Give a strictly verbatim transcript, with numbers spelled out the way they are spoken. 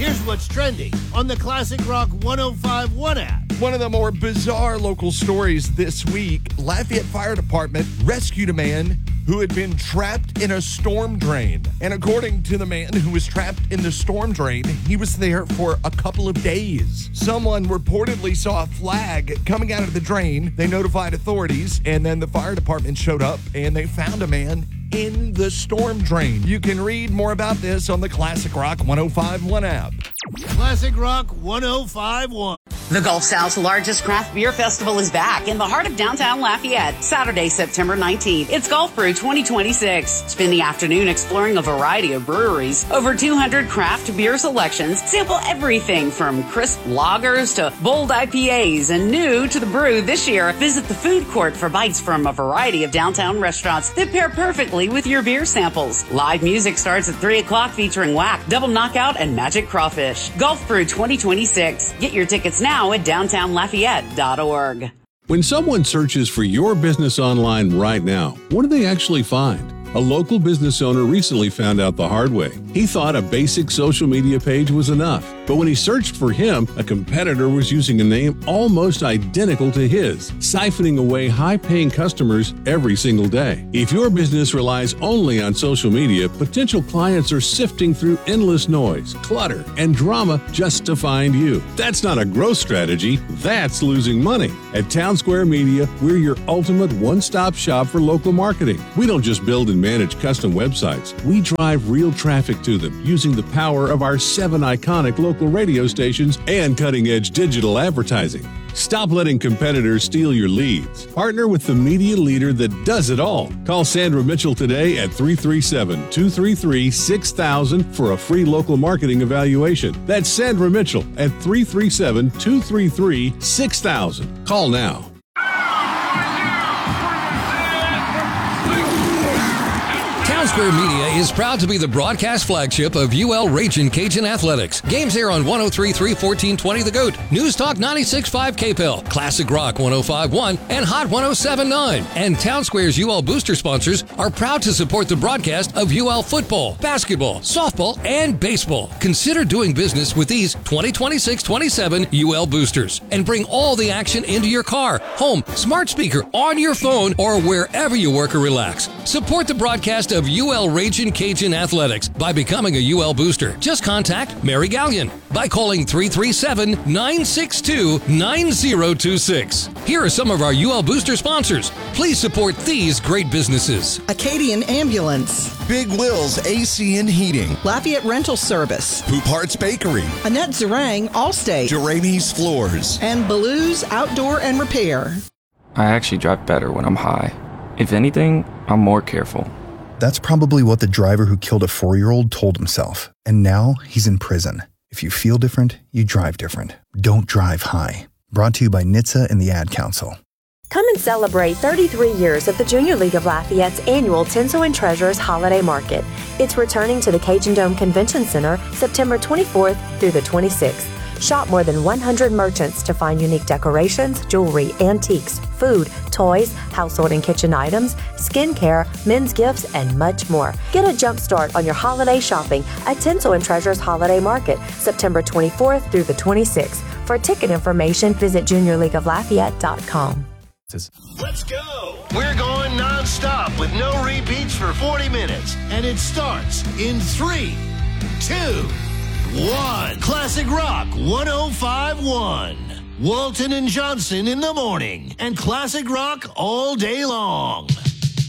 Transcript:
Here's what's trending on the Classic Rock one oh five point one app. One of the more bizarre local stories this week, Lafayette Fire Department rescued a man who had been trapped in a storm drain. And according to the man who was trapped in the storm drain, he was there for a couple of days. Someone reportedly saw a flag coming out of the drain. They notified authorities, and then the fire department showed up, and they found a man in the storm drain. You can read more about this on the Classic Rock one oh five point one app. Classic Rock one oh five point one. The Gulf South's largest craft beer festival is back in the heart of downtown Lafayette, Saturday, September nineteenth. It's Gulf Brew twenty twenty-six. Spend the afternoon exploring a variety of breweries, over two hundred craft beer selections, sample everything from crisp lagers to bold I P As, and new to the brew this year, visit the food court for bites from a variety of downtown restaurants that pair perfectly with your beer samples. Live music starts at three o'clock featuring Whack, Double Knockout, and Magic Crawfish. Gulf Brew twenty twenty-six. Get your tickets now at downtown lafayette dot org. When someone searches for your business online right now, what do they actually find? A local business owner recently found out the hard way. He thought a basic social media page was enough, but when he searched for him, a competitor was using a name almost identical to his, siphoning away high-paying customers every single day. If your business relies only on social media, potential clients are sifting through endless noise, clutter, and drama just to find you. That's not a growth strategy, that's losing money. At Town Square Media, we're your ultimate one-stop shop for local marketing. We don't just build and manage custom websites. We drive real traffic to them using the power of our seven iconic local radio stations and cutting-edge digital advertising. Stop letting competitors steal your leads. Partner with the media leader that does it all. Call Sandra Mitchell today at three three seven, two three three, six thousand for a free local marketing evaluation. That's Sandra Mitchell at three three seven, two three three, six thousand. Call now. Town Square Media is proud to be the broadcast flagship of U L Ragin' Cajun Athletics. Games air on one oh three point three, fourteen twenty The Goat, News Talk ninety-six point five K P L, Classic Rock one oh five point one, and Hot one oh seven point nine. And Town Square's U L Booster sponsors are proud to support the broadcast of U L football, basketball, softball, and baseball. Consider doing business with these twenty twenty-six twenty-seven U L Boosters and bring all the action into your car, home, smart speaker, on your phone, or wherever you work or relax. Support the broadcast of U L Ragin' Cajun Athletics by becoming a U L Booster. Just contact Mary Gallion by calling three three seven, nine six two, nine oh two six. Here are some of our U L Booster sponsors. Please support these great businesses. Acadian Ambulance, Big Will's A C and Heating, Lafayette Rental Service, Poop Hearts Bakery, Annette Zarang, Allstate, Jeremy's Floors, and Baloo's Outdoor and Repair. I actually drive better when I'm high. If anything, I'm more careful. That's probably what the driver who killed a four-year-old told himself. And now he's in prison. If you feel different, you drive different. Don't drive high. Brought to you by N H T S A and the Ad Council. Come and celebrate thirty-three years of the Junior League of Lafayette's annual Tinsel and Treasures Holiday Market. It's returning to the Cajun Dome Convention Center September twenty-fourth through the twenty-sixth. Shop more than one hundred merchants to find unique decorations, jewelry, antiques, food, toys, household and kitchen items, skincare, men's gifts, and much more. Get a jump start on your holiday shopping at Tinsel and Treasures Holiday Market, September twenty-fourth through the twenty-sixth. For ticket information, visit junior league of lafayette dot com. Let's go! We're going non-stop with no repeats for forty minutes. And it starts in three, two, one. Classic Rock one oh five point one. Walton and Johnson in the morning. And Classic Rock all day long.